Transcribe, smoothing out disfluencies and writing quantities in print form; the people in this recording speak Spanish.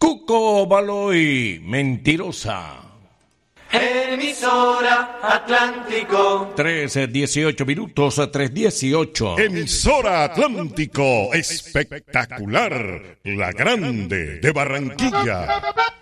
Cuco Baloy, Mentirosa. Emisora Atlántico. 3:18 minutos, 3:18. Emisora Atlántico, espectacular, la grande de Barranquilla.